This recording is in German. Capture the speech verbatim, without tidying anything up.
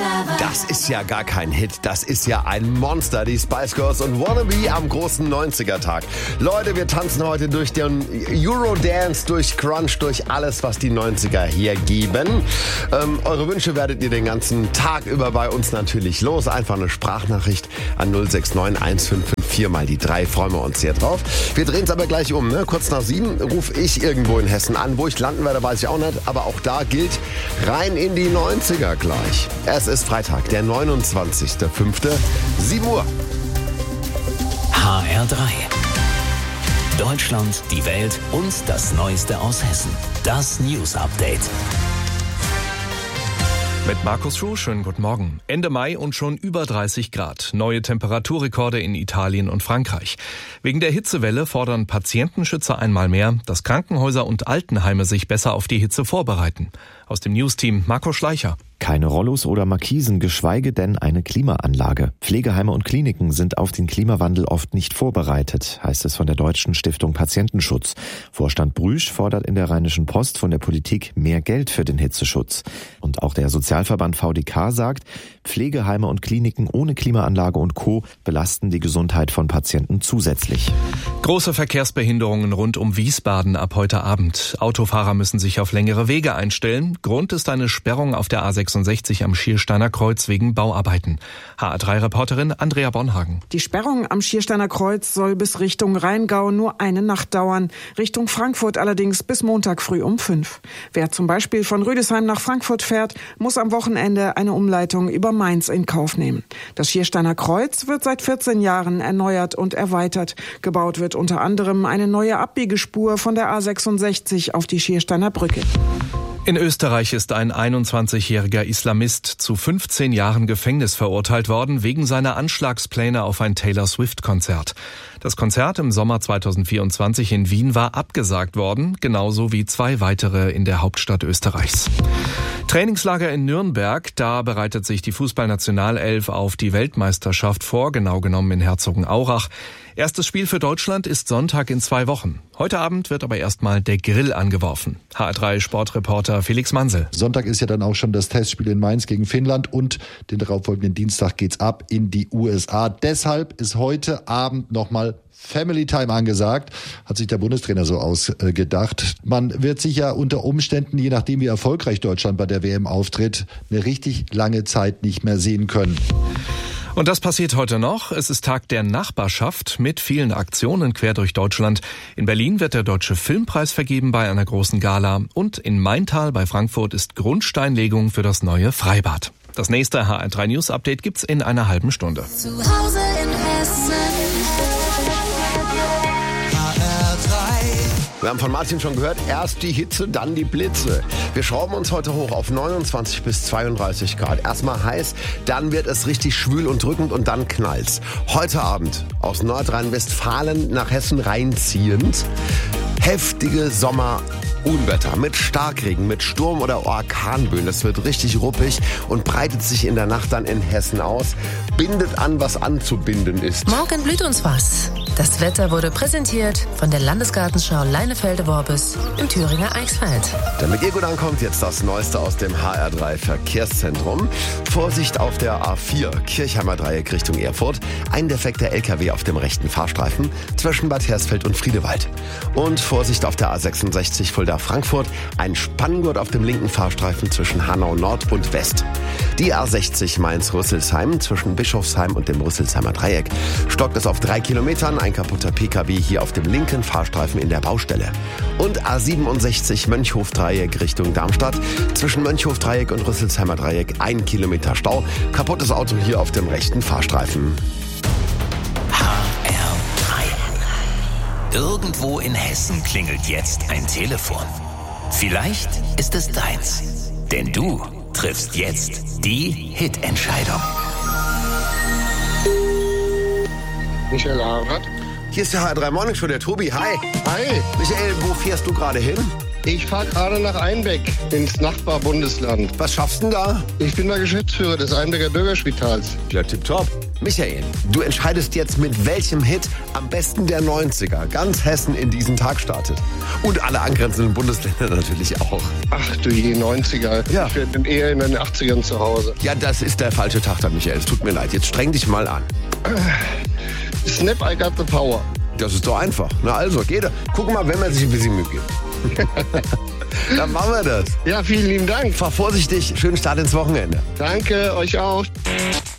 Das ist ja gar kein Hit, das ist ja ein Monster, die Spice Girls und Wannabe am großen neunziger-Tag. Leute, wir tanzen heute durch den Eurodance, durch Crunch, durch alles, was die neunziger hergeben. Ähm, eure Wünsche werdet ihr den ganzen Tag über bei uns natürlich los. Einfach eine Sprachnachricht an null sechs neun eins fünf fünf vier mal die drei, freuen wir uns sehr drauf. Wir drehen es aber gleich um, ne? Kurz nach sieben rufe ich irgendwo in Hessen an. Wo ich landen werde, weiß ich auch nicht, aber auch da gilt rein in die neunziger gleich. Es ist Freitag, der neunundzwanzigster fünfter sieben Uhr. H R drei. Deutschland, die Welt und das Neueste aus Hessen. Das News Update. Mit Markus Schuh, schönen guten Morgen. Ende Mai und schon über dreißig Grad. Neue Temperaturrekorde in Italien und Frankreich. Wegen der Hitzewelle fordern Patientenschützer einmal mehr, dass Krankenhäuser und Altenheime sich besser auf die Hitze vorbereiten. Aus dem News-Team Marco Schleicher. Keine Rollos oder Markisen, geschweige denn eine Klimaanlage. Pflegeheime und Kliniken sind auf den Klimawandel oft nicht vorbereitet, heißt es von der Deutschen Stiftung Patientenschutz. Vorstand Brüsch fordert in der Rheinischen Post von der Politik mehr Geld für den Hitzeschutz. Und auch der Sozialverband V D K sagt, Pflegeheime und Kliniken ohne Klimaanlage und Co. belasten die Gesundheit von Patienten zusätzlich. Große Verkehrsbehinderungen rund um Wiesbaden ab heute Abend. Autofahrer müssen sich auf längere Wege einstellen. Grund ist eine Sperrung auf der A sechsundsechzig am Schiersteiner Kreuz wegen Bauarbeiten. H R drei Reporterin Andrea Bonhagen. Die Sperrung am Schiersteiner Kreuz soll bis Richtung Rheingau nur eine Nacht dauern. Richtung Frankfurt allerdings bis Montag früh um fünf. Wer zum Beispiel von Rüdesheim nach Frankfurt fährt, muss am Wochenende eine Umleitung über Mainz in Kauf nehmen. Das Schiersteiner Kreuz wird seit vierzehn Jahren erneuert und erweitert. Gebaut wird unter anderem eine neue Abbiegespur von der A sechsundsechzig auf die Schiersteiner Brücke. In Österreich ist ein einundzwanzigjähriger Islamist zu fünfzehn Jahren Gefängnis verurteilt worden wegen seiner Anschlagspläne auf ein Taylor Swift-Konzert. Das Konzert im Sommer zweitausendvierundzwanzig in Wien war abgesagt worden, genauso wie zwei weitere in der Hauptstadt Österreichs. Trainingslager in Nürnberg, da bereitet sich die Fußballnationalelf auf die Weltmeisterschaft vor, genau genommen in Herzogenaurach. Erstes Spiel für Deutschland ist Sonntag in zwei Wochen. Heute Abend wird aber erstmal der Grill angeworfen. H R drei Sportreporter Felix Mansel. Sonntag ist ja dann auch schon das Testspiel in Mainz gegen Finnland und den darauffolgenden Dienstag geht's ab in die U S A. Deshalb ist heute Abend nochmal Family Time angesagt, hat sich der Bundestrainer so ausgedacht. Man wird sich ja unter Umständen, je nachdem wie erfolgreich Deutschland bei der W M auftritt, eine richtig lange Zeit nicht mehr sehen können. Und das passiert heute noch. Es ist Tag der Nachbarschaft mit vielen Aktionen quer durch Deutschland. In Berlin wird der Deutsche Filmpreis vergeben bei einer großen Gala. Und in Maintal bei Frankfurt ist Grundsteinlegung für das neue Freibad. Das nächste H R drei News Update gibt's in einer halben Stunde. Zu Hause in Hessen. Wir haben von Martin schon gehört, erst die Hitze, dann die Blitze. Wir schrauben uns heute hoch auf neunundzwanzig bis zweiunddreißig Grad. Erstmal heiß, dann wird es richtig schwül und drückend und dann knallt's. Heute Abend aus Nordrhein-Westfalen nach Hessen reinziehend. Heftige Sommerunwetter mit Starkregen, mit Sturm- oder Orkanböen. Das wird richtig ruppig und breitet sich in der Nacht dann in Hessen aus. Bindet an, was anzubinden ist. Morgen blüht uns was. Das Wetter wurde präsentiert von der Landesgartenschau Leinefelde-Worbis im Thüringer Eichsfeld. Damit ihr gut ankommt, jetzt das Neueste aus dem H R drei Verkehrszentrum. Vorsicht auf der A vier, Kirchheimer Dreieck Richtung Erfurt. Ein defekter L K W auf dem rechten Fahrstreifen zwischen Bad Hersfeld und Friedewald. Und Vorsicht auf der A sechsundsechzig Fulda-Frankfurt. Ein Spanngurt auf dem linken Fahrstreifen zwischen Hanau Nord und West. Die A sechzig Mainz-Rüsselsheim zwischen Bischofsheim und dem Rüsselsheimer Dreieck. Stockt es auf drei Kilometern. Ein kaputter P K W hier auf dem linken Fahrstreifen in der Baustelle. Und A siebenundsechzig Mönchhof-Dreieck Richtung Darmstadt. Zwischen Mönchhof-Dreieck und Rüsselsheimer Dreieck ein Kilometer Stau. Kaputtes Auto hier auf dem rechten Fahrstreifen. H R drei. Irgendwo in Hessen klingelt jetzt ein Telefon. Vielleicht ist es deins. Denn du triffst jetzt die Hitentscheidung. Michael Harald. Hier ist der H R drei Morning Show, der Tobi. Hi. Hi. Michael, wo fährst du gerade hin? Ich fahre gerade nach Einbeck, ins Nachbarbundesland. Was schaffst du denn da? Ich bin der Geschäftsführer des Einbecker Bürgerspitals. Ja, tipptopp. Michael, du entscheidest jetzt, mit welchem Hit am besten der neunziger ganz Hessen in diesen Tag startet. Und alle angrenzenden Bundesländer natürlich auch. Ach du je, neunziger. Ja. Ich bin eher in den achtzigern zu Hause. Ja, das ist der falsche Tag dann, Michael. Es tut mir leid. Jetzt streng dich mal an. Snap, I got the power. Das ist doch einfach. Na also, geht. Guck mal, wenn man sich ein bisschen Mühe gibt. Dann machen wir das. Ja, vielen lieben Dank. Fahr vorsichtig. Schönen Start ins Wochenende. Danke, euch auch.